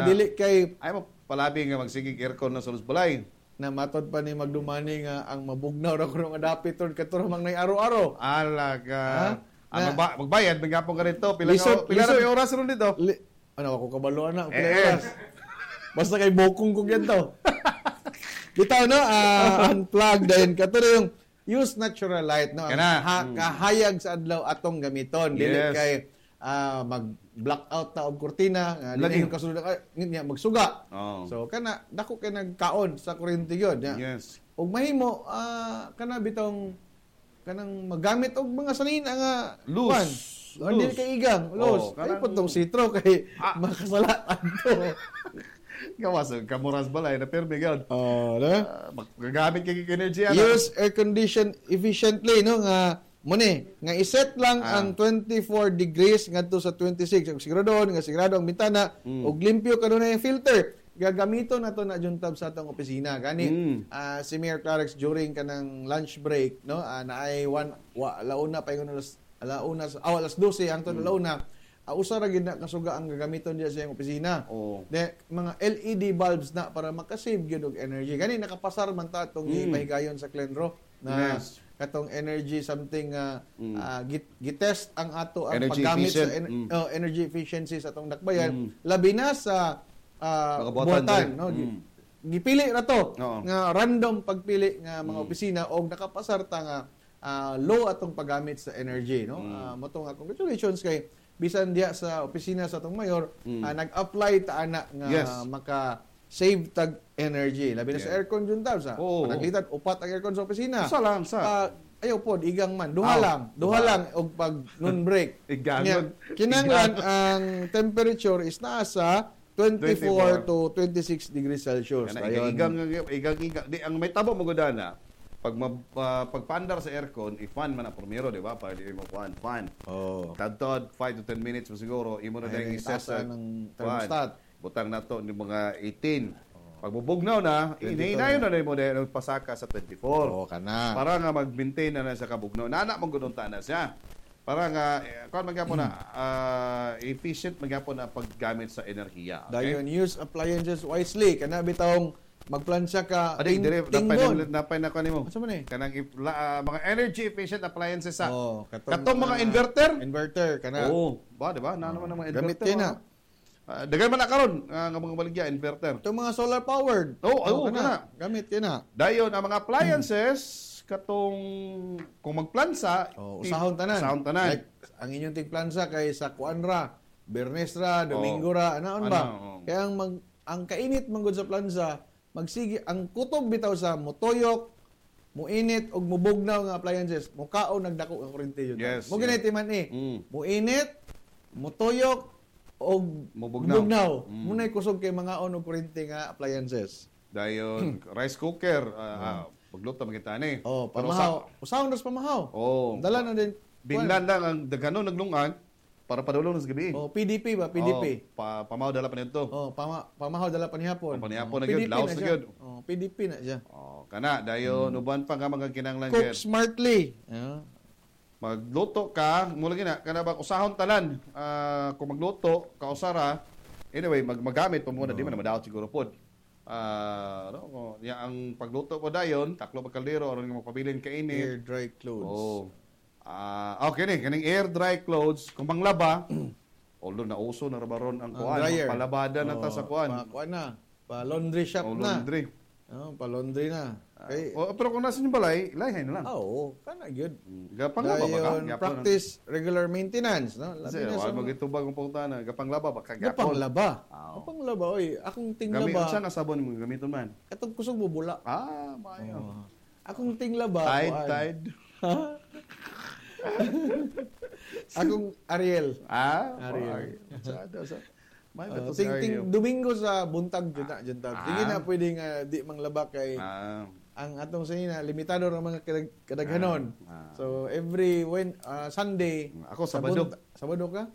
dili kay ay mo palabi nga magsigig aircon na sa balay. na matod pa ni magdumani nga ang mabugnaw ra kuno nga dapit tod katuro mang nay aro-aro. Alaga. Magbayad bigapon ka rito. Pila lisod. oras ron dito? Ano ako kabalo na pila oras. Basta kay bokong ko to. Bitaw no, unplug din katuro yung use natural light no. Kahayag sa adlaw atong gamiton dili kay mag-blackout na og kurtina nga dili yung kasulod niya magsuga. So kana dako kay nagkaon sa kuryente gyud nya. Yes. Ug mahimo kana bitong kanang magamit og mga sanina nga loose. Dili kay igang loose. Kay putong sitro kay makasalatan to. Kawas kamuras balay na permi gyud. Magagamit kay energy Use air condition efficiently no nga nga iset lang ang 24 degrees ngadto sa 26 ug sigurado ang bintana ug limpyo kanunay yung filter gagamiton nato na juntab sa atong opisina gani si Mayor Clarix during kanang lunch break no naay launa pa yung alas 12 hangtod launa usa ra gid na kasuga ang gagamiton diya sa iyang opisina mga LED bulbs na para makasave gyud og energy gani nakapasar man ta atong ipahigayon sa Clenro na katong energy something gitest ang ato ang energy paggamit efficient. sa energy efficiency sa atong dakbayan labi na sa buhatan no gipili ra to nga random pagpili nga mga opisina og nakapasar ta nga low atong paggamit sa energy no mo to nga congratulations kay bisan diya sa opisina sa atong mayor nag-apply ta ana nga maka save tag energy. Labi na sa aircon dun daw sa. Naglitan, upat ang aircon sa opisina. Isa lang sa. Ayaw po, igang man. Duha lang. O pag noon break. Kinanglan, ang temperature is nasa 24 to 26 degrees Celsius. Igang. Di, ang may tabo magudana, pagpandar sa aircon, i-fan man na primero, di ba? Para di mo fan. Tadtod, 5 to 10 minutes mo siguro, imo na tayong isa sa ng thermostat. Butang na to ni mga 18. Pagbubugnaw na, inayon na mo dahil pasaka sa 24. Kana. Para nga mag-maintain na sa kabugnaw. Naanak mong gununta na siya. Para nga, kung magyapon na, efficient magyapon na paggamit sa enerhiya. Okay? Dayon, use appliances wisely. Kana bitawng magplansya ka tingbon. Napay na ko nimo. Ano man kanang mga energy efficient appliances sa. Katong mga inverter. Inverter, kana. Ba, di ba? Naman ang mga inverter. Gamit kina. Dagay man na karon nga mga baligya inverter. Ito mga solar powered. Kana. Gamit kina. Dayon ang mga appliances katong kung magplansa, usahon tanan. Like ang inyong tigplansa kay sa kuanra, Bernes ra, Domingo ra, anaon ba? Kaya ang kainit man gud sa plansa, magsige ang kutob bitaw sa mutuyok, muinit og mubugnaw nga appliances, mukaon nagdako ang kuryente yun. Mo giniti man muinit, mutuyok og mubugnaw. Munay kusog kay mga og kuryente nga appliances. Dayon rice cooker, pagluto makita ni. Pamahaw. Usahon ras pamahaw. Dala na din. Binlan lang ang dagano naglungan para padulong sa gabi. PDP ba? PDP. Pamahaw dala pa nito. Pamahaw dala pa ni hapon. Panihapon na gyud, laos na gyud. PDP na siya. Kana dayon uban pa nga mga kinahanglan cook smartly. Magluto ka, mula gina, kana ba usahon tanan. Kung magluto, kausara, anyway, magamit pa muna, di man na madaot siguro pod. Ang pagluto po dayon, taklo pa kaldero, aron nga magpabilin kainit. Air dry clothes. Okay ni, kaning air dry clothes, kung panglaba, although nauso na rabaron ang kuan, palabada na ta sa kuan. Kuan na, pa laundry shop na. Laundry. Pa laundry na. Pero kung nasa yung balay, ilahay na lang. Kana gyud. Gapanglaba ba ka? Practice regular maintenance, no? Labi na sa magitubag ang pungtana, gapanglaba ba ka gapon? Gapanglaba, oy. Akong tinglaba. Gamit sa nga sabon mo gamiton man. Katong kusog bubula. Maayo. Akong tinglaba. Tide. Akong Ariel. Ariel. Domingo sa buntag junta. Hindi na pwedeng di manglaba kay ang atong sinina limitado ra mga kadaghanon. So every Sunday ako Sabado ka?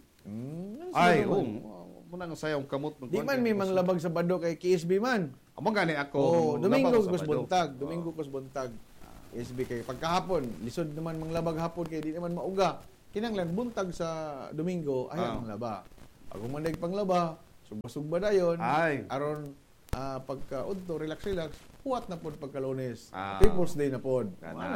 Muna nga sayang kamot di man may manglabag Sabado kay KSB man. Amo gani ako. Domingo kus buntag. KSB kay pagkahapon lisod naman manglabag hapon kay di naman mauga. Kinanglan buntag sa Domingo ayaw manglaba. Ako man panglaba, sugba-sugba dayon Ay. aron pagka udto relax huwat na pod pagka Lunes. Ah. People's Day na pod.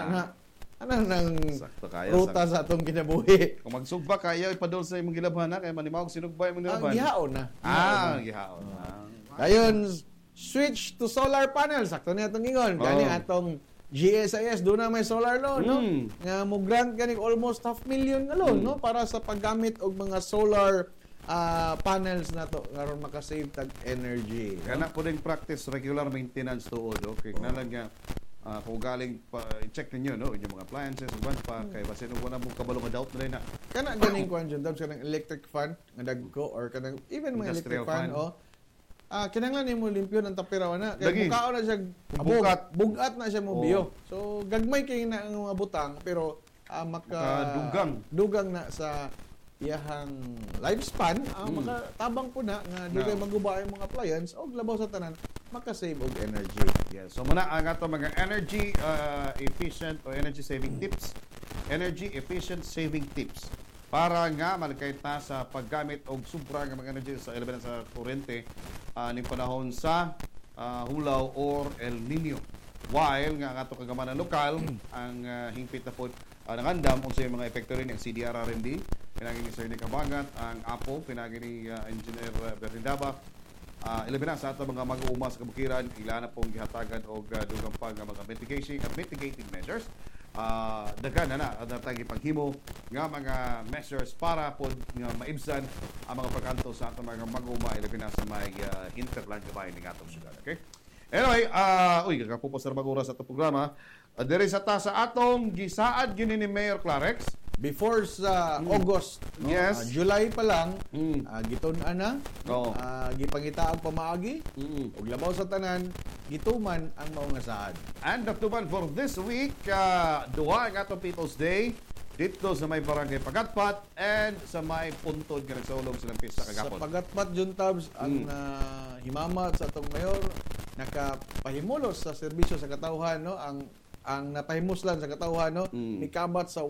Ana nang Sakto kayo. ruta sa atong kinabuhi. Kung magsugba kayo, ipadol sa imong gilabhan na, kaya manimawag sinugba imong gilabhan. Gihaon na. Gihaon. Dayon switch to solar panels. Sakto ni atong ingon. Gani atong GSIS doon na may solar loan, no? Nga mo grant ganing almost 500,000 nga loan, no? Para sa paggamit og mga solar panels na to karon makasave tag energy. Kana po ding practice regular maintenance tuod, okay? Kinalan nga kung galing pa i-check ninyo no inyong mga appliances uban pa kay basin ug wala mo kabalo nga doubt na Kana ganing kuan jud dabs kanang electric fan nga dagko or kanang even mga electric fan kinahanglan nimo limpyo ng tapiraw na kay mukaon na siya bugat na siya mo biyo. So gagmay kay na ang mga butang pero dugang na sa iyahang lifespan makatabang po na nga di kay maguba ang mga appliance og labaw sa tanan makasave og energy. Yes. So muna ang ato mga energy efficient o energy saving tips. Energy efficient saving tips para nga malakay ta sa paggamit og sobra nga mga energy sa elemen sa kuryente ning panahon sa hulaw or El Nino. While nga ato kagamanan lokal ang hingpit na pod nangandam unsa yung mga epekto rin ang CDRRMD pinagi ni Sir Nick Kabangat, ang APO pinagi ni Engineer Bernidaba. Ilabi na sa ato mga mag-uuma sa kabukiran, ila na pong gihatagan o dugang pang mga mitigating measures. Daghan na natagi paghimo nga mga measures para po nga maibsan ang mga pagkanto sa ato mga mag-uuma ilabi na sa may hinterland kabayan ng atong syudad. Okay? Anyway, kakapupos na mag-oras sa itong programa. Diri sa ta sa atong gisaad gini ni Mayor Clarex. Before sa August, no? Yes. July pa lang, gitun-an na, gipangita ang pamaagi, ug labaw sa tanan, gituman ang mao nga saad. And tuman for this week, duha ang atong People's Day dito sa may barangay Pagatpat and sa may puntod nga nagsaulog silang pista kagapon. Sa Pagatpat, John Tabs, ang himamat sa atong mayor, nakapahimulos sa serbisyo sa katawhan, no? Ang napahimuslan sa katawhan no nikabat sa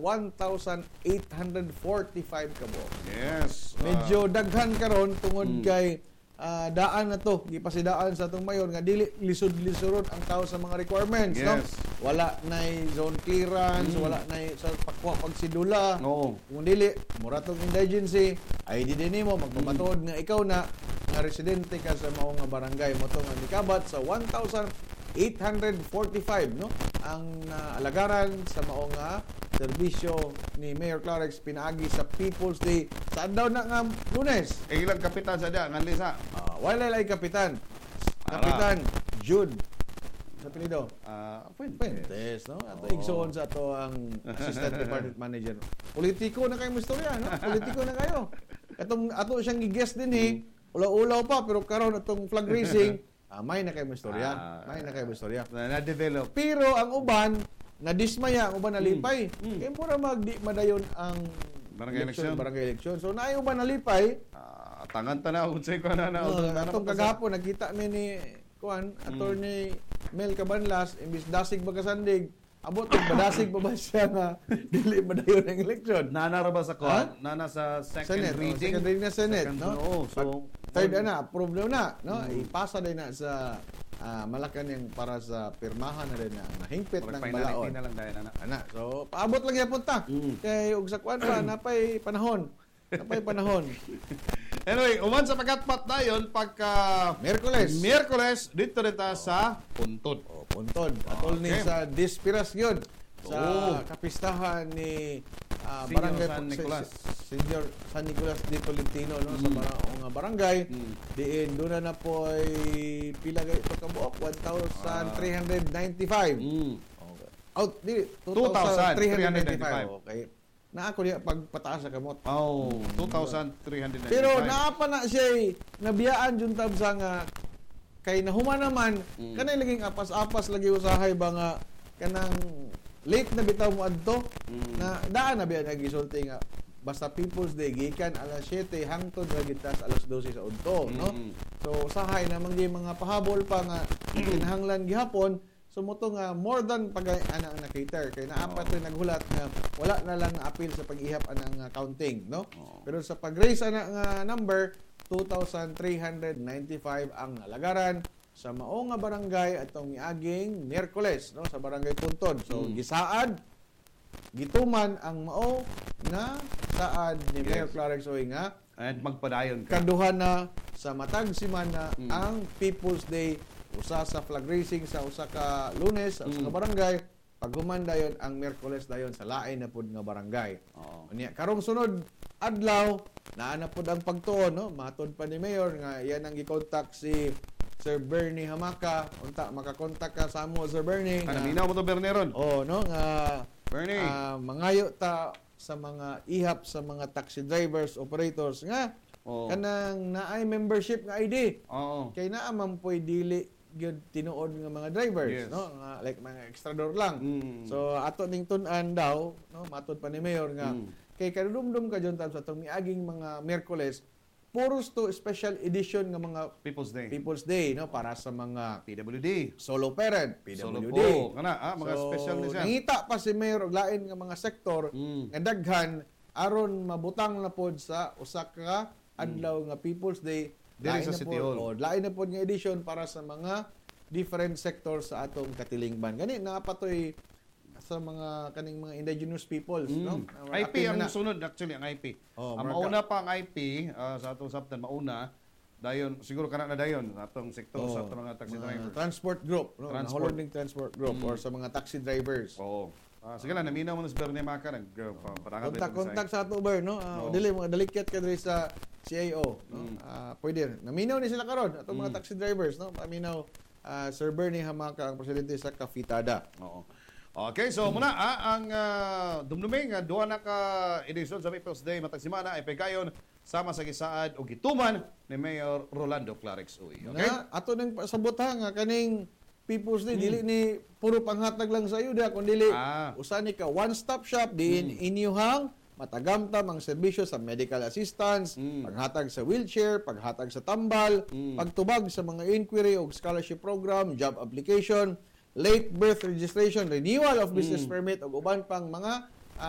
1,845 kabo. Yes. Medyo daghan karon tungod kay daan na to gipasidaan sa atong mayor nga dili lisod-lisod ang tao sa mga requirements, no? Wala nay zone clearance, wala nay sa pagsidula. Kung dili mura tong indigency, ID din nimo magpamatuod nga ikaw na nga residente ka sa mao nga barangay mo to nga nikabat sa 1,845 no ang alagaran sa mao nga serbisyo ni Mayor Clarex pinaagi sa People's Day sa adlaw na nga Lunes. Ilang kapitan sa dia nganli sa wala lay kapitan Jude sa pinido Fuentes no ato igsoon sa ato ang assistant department manager. Politiko na kayo istorya no politiko na kayo atong ato siyang gi-guest din ulaw-ulaw pa pero karon atong flag raising may na kayo istorya. Na-develop. Pero ang uban, nadismaya, ang uban nalipay. Kaya pura magdi madayon ang barangay election. So, naay uban nalipay. Tangan tanaw sa ko na. Atong kagahapon, nagkita mi ni Attorney Mel Cabanlas, imbis dasig bagasandig, abot badasig pa ba siya nga dili madayon ang election. Nana ra ba sa Nana sa second reading? Second reading na Senate, no? So, third approve na, no? Ipasa din na sa Malacanang para sa pirmahan na rin na nahingpit ng balaod. Na lang dahil, ana. So, paabot lang yapon ta. Kay ug sa kwan pa napay panahon. Anyway, uman sa Pagatpat dayon pagka Miyerkules dito rin ta sa Puntod. Puntod. Atol ni sa Dispirasyon sa kapistahan ni Barangay San Nicolas. Senior San Nicolas de Tolentino no sa mga barangay. Diin doon na po ay pila kay ito kabuok 1,395. Okay. Out di 2,395. Okay. Na ako diya pagpataas sa kamot. 2,395. Pero naapa na siya nabiyaan jud tab sa nga kay nahuman naman kanay laging apas-apas lagi usahay ba nga kanang late na bitaw mo adto na daan na biya nagisulti nga basta People's Day gikan alas 7 hangtod ra gitas alas 12 sa udto no. So usahay na mga pahabol pa nga kinahanglan gihapon sumuto nga more than pag ana ang na-cater kay naapat rin naghulat nga wala na lang na-appeal sa pag-ihap anang counting, no? Pero sa pag-raise ana nga number 2,395 ang nalagaran sa mao nga barangay atong miaging Miyerkules, no, sa barangay Puntod. So gisaad gituman ang mao nga saad ni Mayor Clarence Oy nga and magpadayon ka. Kaduha na sa matag semana ang People's Day, usa sa flag raising sa usa ka Lunes sa usa ka barangay, paghuman dayon ang Miyerkules dayon sa lain na pud nga barangay. Unya karong sunod adlaw naa na pud ang pagtuon, no, matod pa ni Mayor nga yan ang gi-contact si Sir Bernie Hamaka, unta makakontak ka sa amo Sir Bernie. Minaw mo to Berneron. No, nga Bernie. Mangayo ta sa mga ihap sa mga taxi drivers, operators nga kanang naay membership nga ID. Kay naa man poy dili gyud tinuod nga mga drivers, no? Nga like mga extrador lang. So ato ning tun-an daw, no, matud pa ni Mayor nga kay kadumdum ka jud sa atong miaging mga Miyerkules, puros to special edition nga mga People's Day, no, para sa mga PWD, solo parent, PWD. Kana mga special ni siya. Nangita pa si Mayor og lain nga mga sektor nga daghan aron mabutang na pod sa usa ka adlaw nga People's Day diri sa City Hall. Lain na pod nga edition para sa mga different sectors sa atong katilingban. Gani napatoy sa mga kaning mga indigenous peoples, no? IP ang sunod actually ang IP. Ang mauna pa ang IP sa atong sabtan mauna dayon siguro kana na dayon sa atong sektor sa atong mga taxi drivers. Transport group, no? Holding transport group or sa mga taxi drivers. Sige lang naminaw mo na sa Bernie Maka kontak sa ato ber, no? Dili mga dalikat ka diri sa CIO, no? Pwede. Naminaw ni sila karon atong mga taxi drivers, no? Paminaw Sir Bernie Hamaka ang presidente sa Kafitada. Okay, so muna ang dumduming duha na ka edisyon sa People's Day matag semana ay pagayon sama sa gisaad o gituman ni Mayor Rolando Clarence Uy. Okay? Ato ning pasabot nga kaning People's Day dili ni puro panghatag lang sa ayuda kundi dili usa ni ka one-stop shop diin inyuhang matagamtam ang serbisyo sa medical assistance, paghatag sa wheelchair, paghatag sa tambal, pagtubag sa mga inquiry o scholarship program, job application, late birth registration, renewal of business permit o uban pang mga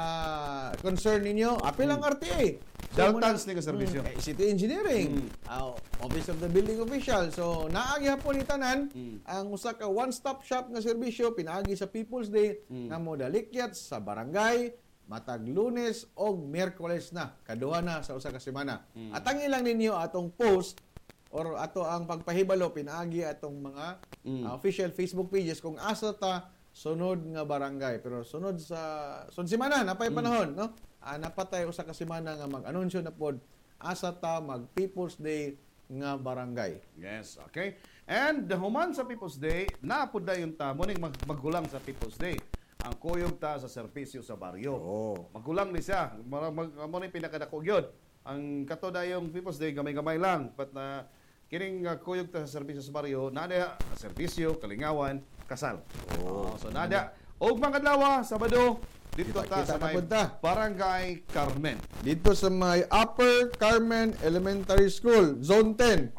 concern ninyo, apil ang RTA. Daltans ni ka serbisyo. City Engineering, Office of the Building Official. So naagi hapon ni tanan ang usa ka one-stop shop nga serbisyo pinaagi sa People's Day nga modalikyat sa barangay matag Lunes o Miyerkules na, kaduha na sa usa ka semana. At ang ilang ninyo atong post or ato ang pagpahibalo pinaagi atong mga official Facebook pages kung asa ta sunod nga barangay. Pero sunod semana napay panahon, no? Napatay usa ka semana nga mag-anunsyo na pod asa ta mag People's Day nga barangay. Yes, okay. And human sa People's Day, napod dayon ta mo ning maggulang sa People's Day. Ang kuyog ta sa serbisyo sa baryo. Maggulang ni siya. Mo ning pinakadako gyud. Ang kato dayong People's Day gamay-gamay lang, but kining kuyog ta sa serbisyo sa baryo, nada serbisyo, kalingawan, kasal. So nada og mga adlaw Sabado dito ta sa may Barangay Carmen. Dito sa may Upper Carmen Elementary School, Zone 10.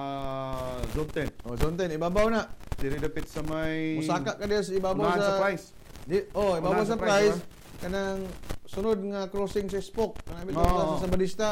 Zone 10. Zone 10 ibabaw na. Diri dapit sa may Musaka ka diya sa ibabaw sa price. Ibabaw sa price kanang sunod nga crossing sa Spoke. Kanang sa Badista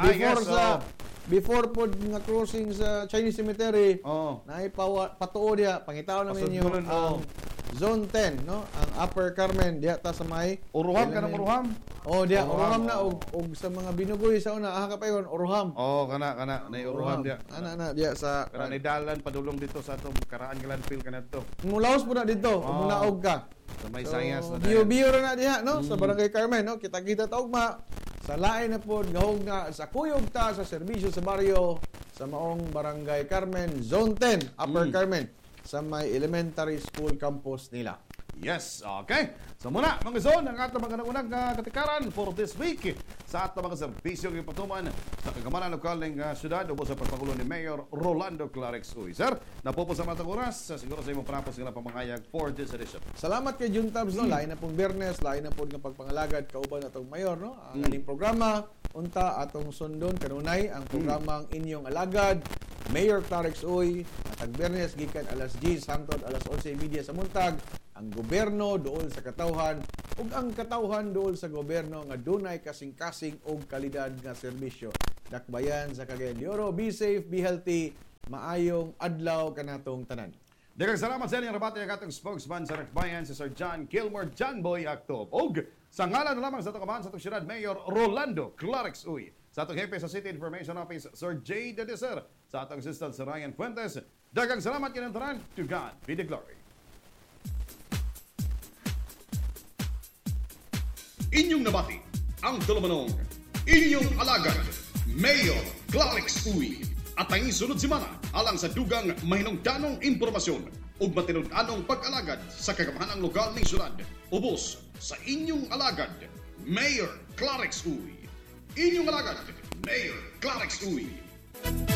before pod nga crossing sa Chinese Cemetery. Naay patuo diya pangitaw namin niyo ang Zone 10, no? Ang Upper Carmen diya ta sa may Uruham kanang Uruham. Diya Uruham na og sa mga binugoy sa una ka payon Uruham. Kana nay Uruham diya. Ana diya sa nay dalan padulong dito sa atong karaan nga landfill kanadto. Mulaos po na dito, munaog ka. So may sayas na Bio ra na diha, no? Sa Barangay Carmen, no? Kita-kita ta ugma sa lain na pod gahog nga sa kuyog ta sa serbisyo sa baryo sa maong Barangay Carmen, Zone 10, Upper Carmen, sa may elementary school campus nila. Yes, okay. So muna, mga zone, ang atong mga unang katikaran for this week sa atong mga serbisyo ng patuman sa kagamanan lokal ng syudad o sa pagpagulo ni Mayor Rolando Clarence Uy. Sir, napupo sa matang oras, siguro sa imong panapos nga pamangayag for this edition. Salamat kay Juntabs, no? Lain na pong Bernes, lain na pong nga pagpangalagad kauban atong Mayor, no? Ang aning programa, unta atong sundon kanunay ang programang inyong alagad, Mayor Clarence Uy, at Matag Biyernes gikan alas 10 hangtod alas 11:30 sa buntag, ang gobyerno duol sa katawhan ug ang katawhan duol sa gobyerno nga dunay kasing-kasing og kalidad nga serbisyo. Dakbayan sa Cagayan de Oro. Be safe, be healthy. Maayong adlaw kanatong tanan. Daghang salamat sa inyong rabate ang atong spokesman sa Dakbayan si Sir John Kilmer Janboy Actob. Og sa ngalan na lamang sa atong kabahan sa atong syudad, Mayor Rolando Clarix Uy. Sa atong hepe sa City Information Office, Sir J. De Deser. Sa atong assistant sa Ryan Fuentes. Daghang salamat kinang tanan. To God be the glory. Inyong nabati ang tulumanong inyong alagad, Mayor Clarix Uy. At ang isunod semana alang sa dugang mahinungdanong impormasyon ug matinud-anong pag-alagad sa kagamahanang lokal ng syudad. Ubos sa inyong alagad, Mayor Clarix Uy. Inyong alagad, Mayor Clarix Uy.